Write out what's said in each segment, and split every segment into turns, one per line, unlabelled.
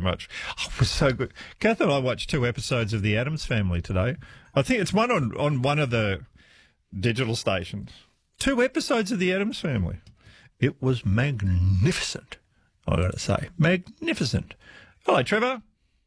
much. Oh, it was so good. Kath and I watched 2 episodes of The Addams Family today. I think it's one on one of the digital stations. 2 episodes of The Addams Family. It was magnificent, I got to say. Magnificent. Hello, Trevor.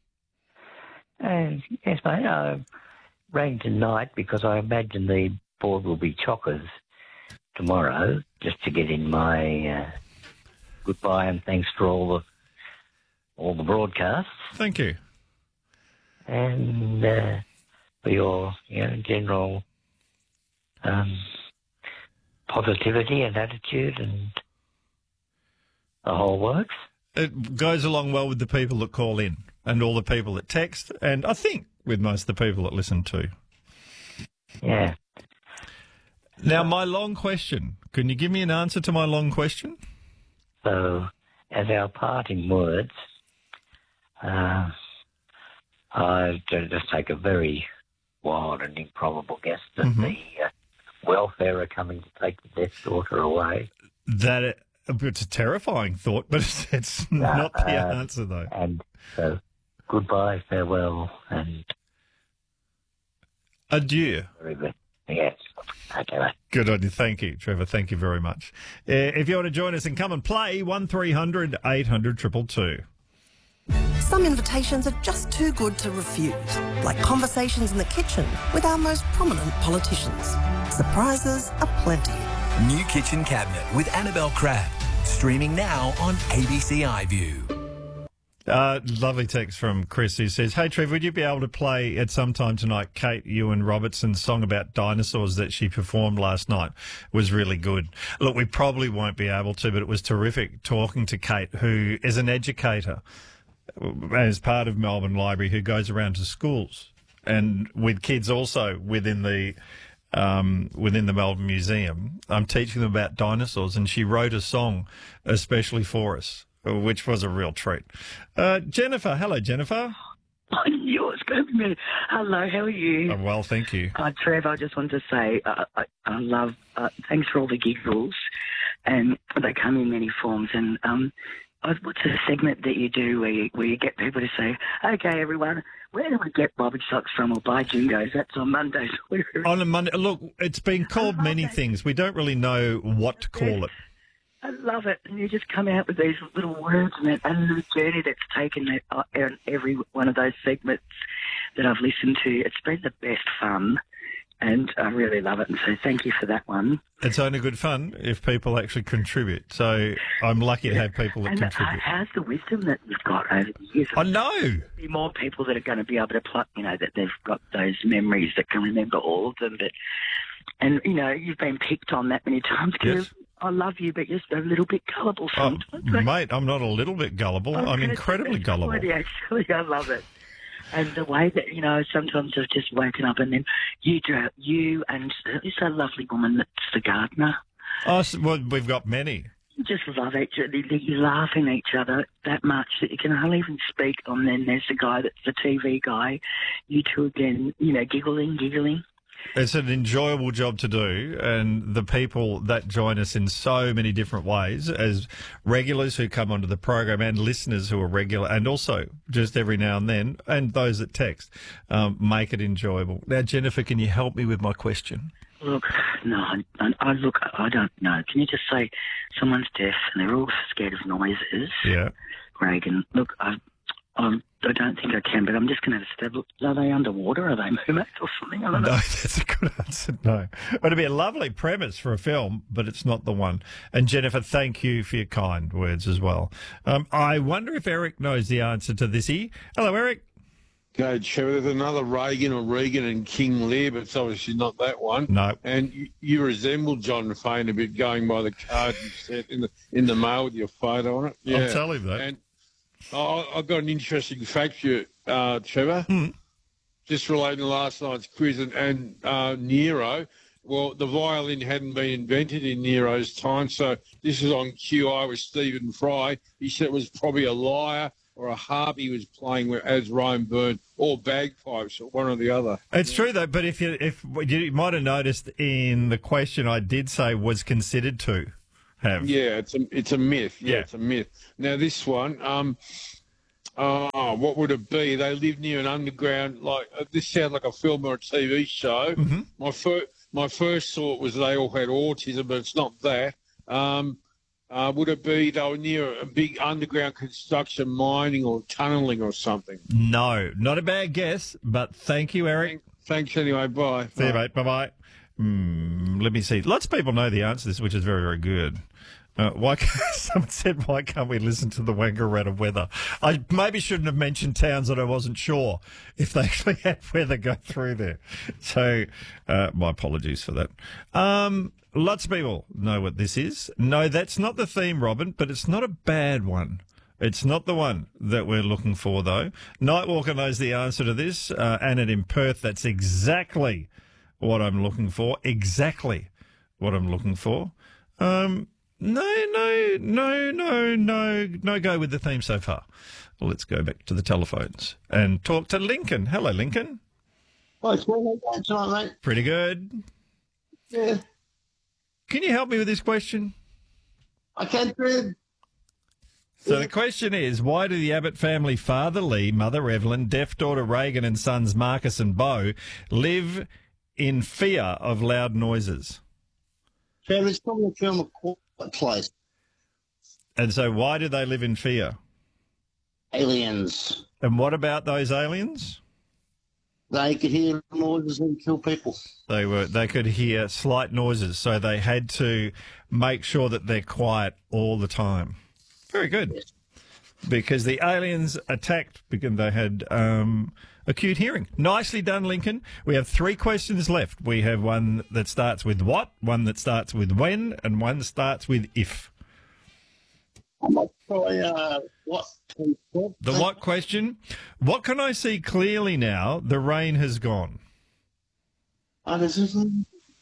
Yes, mate. I rang tonight because I imagine the board will be chockers tomorrow, just to get in my goodbye and thanks for all the broadcasts.
Thank you.
And for your general positivity and attitude and the whole works.
It goes along well with the people that call in and all the people that text, and I think with most of the people that listen too.
Yeah.
Now, my long question. Can you give me an answer to my long question?
So, as our parting words, I just take a very wild and improbable guess that the welfare are coming to take the deaf daughter away.
It's a terrifying thought, but it's not the answer, though.
And so, goodbye, farewell, and
adieu.
Yes. Okay, mate.
Good on you. Thank you, Trevor. Thank you very much. If you want to join us and come and play, 1300 800 222.
Some invitations are just too good to refuse, like conversations in the kitchen with our most prominent politicians. Surprises are plenty.
New Kitchen Cabinet with Annabelle Crabb. Streaming now on ABC iView.
Lovely text from Chris who says, hey, Trev, would you be able to play at some time tonight Kate Ewan Robertson's song about dinosaurs that she performed last night? It was really good. Look, we probably won't be able to, but it was terrific talking to Kate, who is an educator as part of Melbourne Library, who goes around to schools and with kids also within the Melbourne Museum. I'm teaching them about dinosaurs, and she wrote a song especially for us, which was a real treat. Jennifer. Hello, Jennifer.
I knew it was going to be me. Hello, how are you?
Well, thank you.
Trev, I just wanted to say I love, thanks for all the giggles, and they come in many forms. And what's the segment that you do where you get people to say, okay, everyone, where do we get bobby socks from or buy jingos? That's on Mondays.
On a Monday. Look, it's been called many things. We don't really know what to call it.
I love it. And you just come out with these little words and the journey that's taken every one of those segments that I've listened to. It's been the best fun, and I really love it. And so thank you for that one.
It's only good fun if people actually contribute. So I'm lucky to have people that contribute.
How's the wisdom that you've got over the years?
I know.
There'll be more people that are going to be able to plug, that they've got those memories that can remember all of them. And you've been picked on that many times.
Yes.
I love you, but you're a little bit gullible sometimes.
Mate, I'm not a little bit gullible. I'm incredibly gullible.
Actually, I love it. And the way that, sometimes I've just woken up and then you and this lovely woman that's the gardener.
Oh, well, we've got many.
You just love each other. You laugh in each other that much that you can hardly even speak. And then there's the guy that's the TV guy. You two again, giggling.
It's an enjoyable job to do, and the people that join us in so many different ways, as regulars who come onto the program and listeners who are regular, and also just every now and then, and those that text, make it enjoyable. Now, Jennifer, can you help me with my question?
Look, no, I don't know. Can you just say someone's deaf and they're all scared of noises?
Yeah.
Reagan, look, I don't think I can, but I'm just going to have a stab. Are they underwater? Are they mermaids or something? I don't know.
No, that's a good answer. No. It'd be a lovely premise for a film, but it's not the one. And Jennifer, thank you for your kind words as well. I wonder if Eric knows the answer to this. Hello, Eric.
Go, Trevor. There's another Reagan or Regan and King Lear, but it's obviously not that one.
No.
And you resemble John Fane a bit, going by the card you sent in the mail with your photo on it. Yeah.
I'll tell him that.
And I've got an interesting fact for you, Trevor. Just relating to last night's quiz and Nero. Well, the violin hadn't been invented in Nero's time, so this is on QI with Stephen Fry. He said it was probably a lyre or a harp he was playing as Rome burned, or bagpipes, or one or the other.
It's true, though, but if you might have noticed in the question I did say was considered to have.
Yeah, it's a myth.
Yeah.
It's a myth. Now, this one, Oh, what would it be? They live near an underground. Like this sounds like a film or a TV show.
Mm-hmm.
My first thought was they all had autism, but it's not that. Would it be they were near a big underground construction, mining or tunnelling or something?
No, not a bad guess, but thank you, Eric.
Thanks anyway. Bye.
See you, mate. Bye-bye. Let me see. Lots of people know the answer to this, which is very, very good. Someone said, why can't we listen to the Wangaratta weather? I maybe shouldn't have mentioned towns that I wasn't sure if they actually had weather go through there. So my apologies for that. Lots of people know what this is. No, that's not the theme, Robin, but it's not a bad one. It's not the one that we're looking for, though. Nightwalker knows the answer to this. Annette in Perth, that's exactly what I'm looking for. Exactly what I'm looking for. No go with the theme so far. Well, let's go back to the telephones and talk to Lincoln. Hello, Lincoln.
Hi, it's tonight, mate.
Pretty good.
Yeah,
Can you help me with this question?
I can, Fred.
So the question is, why do the Abbott family, Father Lee, Mother Evelyn, deaf daughter Reagan and sons Marcus and Beau live in fear of loud noises?
Fred, it's probably a film of Quiet Place.
And so why do they live in fear?
Aliens.
And what about those aliens?
They could hear noises and kill people.
They could hear slight noises, so they had to make sure that they're quiet all the time. Very good.
Yes.
Because the aliens attacked because they had acute hearing. Nicely done, Lincoln. We have 3 questions left. We have one that starts with what, one that starts with when, and one that starts with if.
I might try what?
The what question? What can I see clearly now? The rain has gone.
Everything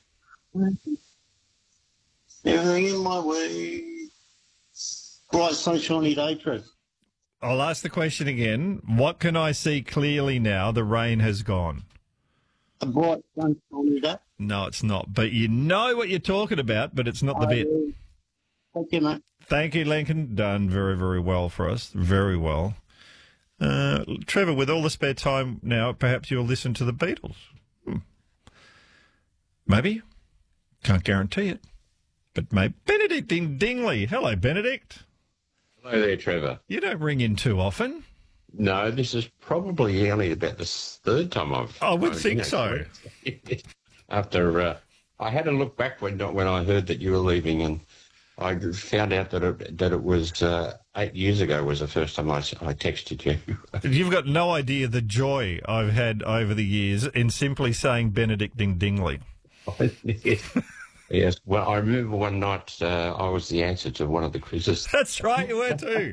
in my way. Bright sunshiny day, Fred.
I'll ask the question again. What can I see clearly now? The rain has gone.
A bright sunshiny day.
No, it's not. But you know what you're talking about, but it's not the bit.
Thank you, mate.
Thank you, Lincoln. Done very, very well for us. Very well. Trevor, with all the spare time now, perhaps you'll listen to the Beatles. Maybe. Can't guarantee it. But maybe. Benedict Dingley. Hello, Benedict.
Hello there, Trevor.
You don't ring in too often.
No, this is probably only about the 3rd time I've...
I would think so.
After I had a look back when I heard that you were leaving, and I found out that it was 8 years ago was the first time I texted you.
You've got no idea the joy I've had over the years in simply saying Benedict Dingley.
Yes, well, I remember one night I was the answer to one of the quizzes.
That's right, you were too.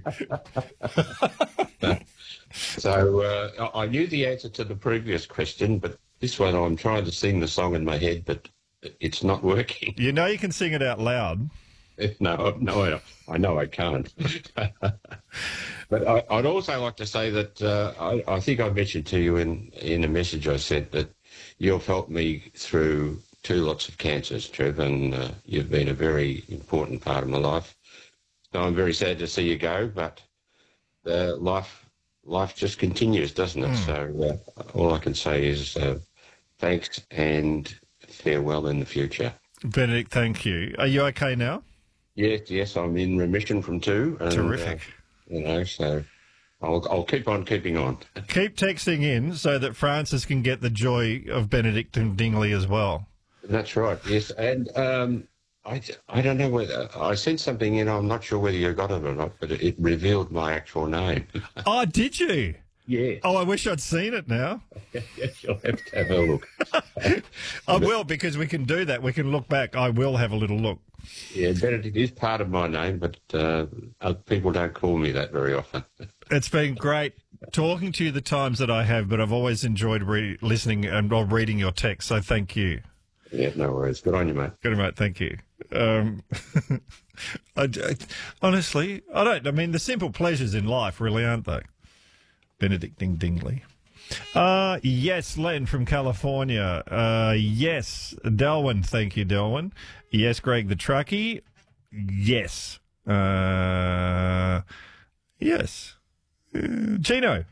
So I knew the answer to the previous question, but this one I'm trying to sing the song in my head, but it's not working.
You know you can sing it out loud.
No, I know I can't. But I'd also like to say that I think I mentioned to you in a message I sent that you've helped me through 2 lots of cancers, Trev, and you've been a very important part of my life. So I'm very sad to see you go, but life just continues, doesn't it? So all I can say is thanks and farewell in the future.
Benedict, thank you. Are you okay now?
Yes, I'm in remission from 2. And,
Terrific.
So I'll keep on keeping on.
Keep texting in so that Francis can get the joy of Benedict Dingley as well.
That's right, yes. And I don't know whether... I sent something in, I'm not sure whether you got it or not, but it revealed my actual name.
Oh, did you?
Yeah.
Oh, I wish I'd seen it now.
Yes, you'll have to have a look.
I will, because we can do that. We can look back. I will have a little look.
Yeah, Benedict is part of my name, but people don't call me that very often.
It's been great talking to you the times that I have, but I've always enjoyed listening and reading your text, so thank you.
Yeah, no worries. Good on you, mate.
Good, mate. Thank you. Honestly, I mean, the simple pleasures in life, really, aren't they? Benedict Dingley. Yes, Len from California. Yes, Delwyn. Thank you, Delwyn. Yes, Greg the Truckie. Yes. Yes. Gino.